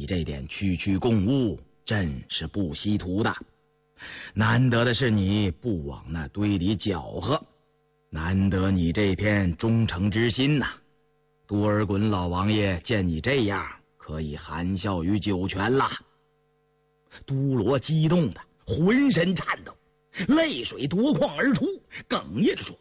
你这点区区贡物，朕是不稀图的。难得的是你不往那堆里搅和，难得你这片忠诚之心呐。多尔衮老王爷见你这样，可以含笑于九泉啦。都罗激动的浑身颤抖，泪水夺眶而出，哽咽着说：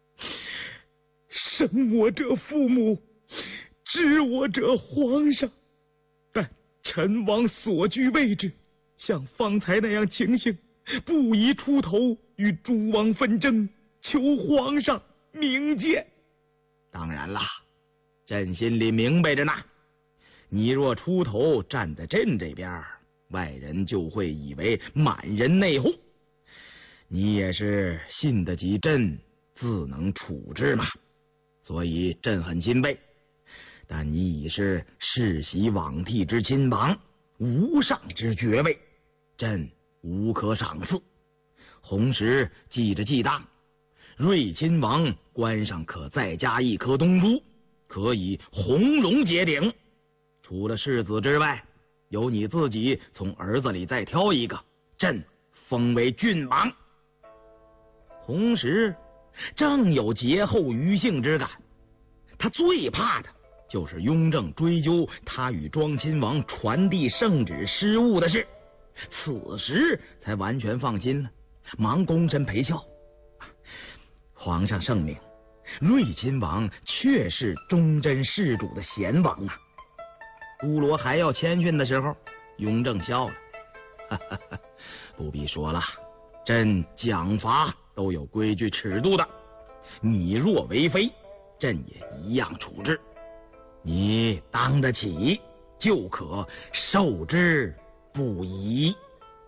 生我者父母，知我者皇上，但臣王所居位置，像方才那样情形，不宜出头与诸王纷争，求皇上明鉴。 当然啦，朕心里明白着呢。你若出头站在朕这边，外人就会以为满人内讧。你也是信得及朕，自能处置嘛。所以朕很钦佩。但你已是世袭罔替之亲王，无上之爵位，朕无可赏赐。红石记着记当，睿亲王官上可再加一颗东珠，可以红龙结顶。除了世子之外，由你自己从儿子里再挑一个，朕封为郡王。红石正有劫后余庆之感，他最怕的就是雍正追究他与庄亲王传递圣旨失误的事，此时才完全放心了，忙躬身陪笑。皇上圣明，睿亲王确是忠贞事主的贤王啊。都罗还要谦逊的时候，雍正笑了，不必说了，朕奖罚都有规矩尺度的，你若为非，朕也一样处置。你当得起，就可受之不疑。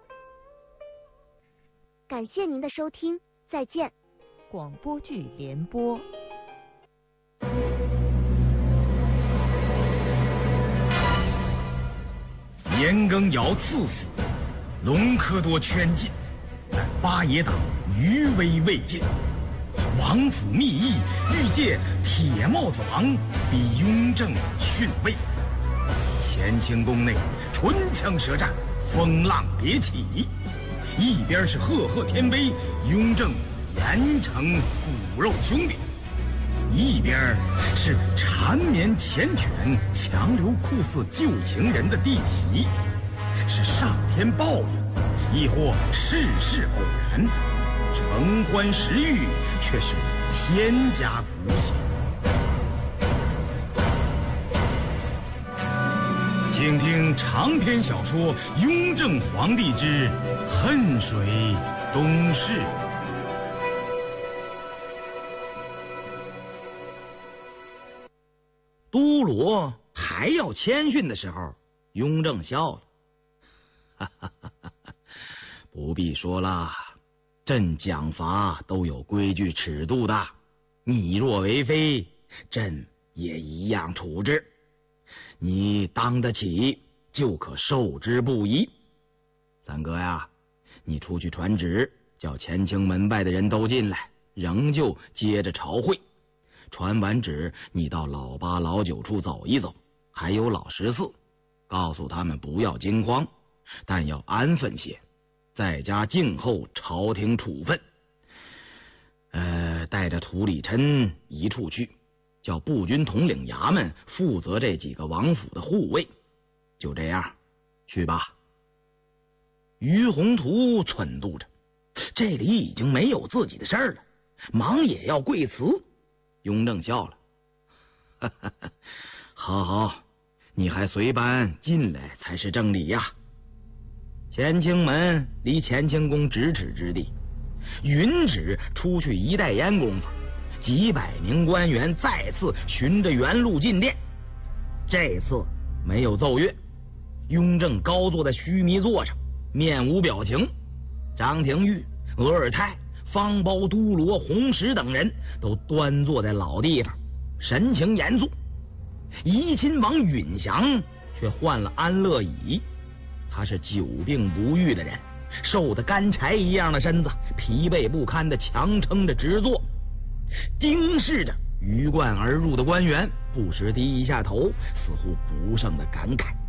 感谢您的收听，再见。 广播剧联播。 年羹尧赐死，隆科多圈禁，但巴耶党余威未尽。王府密议，欲借铁帽子王逼雍正逊位。乾清宫内唇枪舌战，风浪迭起，一边是赫赫天威，雍正严惩骨肉兄弟，一边是缠绵缱绻，强留酷似旧情人的弟媳，是上天报应，亦或世事偶然。承欢食欲，却是天家骨血。请听长篇小说《雍正皇帝之恨水东逝》。 都罗还要谦逊的时候，雍正笑了，不必说了，朕奖罚都有规矩尺度的，你若为非，朕也一样处置。你当得起，就可受之不疑。三哥呀，你出去传旨，叫乾清门外的人都进来，仍旧接着朝会。传完旨，你到老八老九处走一走，还有老14，告诉他们不要惊慌，但要安分些，在家静候朝廷处分。带着涂里琛一处去，叫步军统领衙门负责这几个王府的护卫。就这样，去吧。于宏图忖度着，这里已经没有自己的事儿了，忙也要跪辞。雍正笑了，好好，你还随班进来才是正理呀。乾清门离乾清宫咫尺之地，允旨出去一袋烟功夫，几百名官员再次循着原路进殿。这次没有奏乐，雍正高坐在须弥座上，面无表情。张廷玉、额尔泰、方苞、都罗、红石等人都端坐在老地方，神情严肃。怡亲王允祥却换了安乐椅，他是久病不愈的人，瘦得干柴一样的身子，疲惫不堪的强撑着直坐，盯视着鱼贯而入的官员，不时低一下头，似乎不胜的感慨。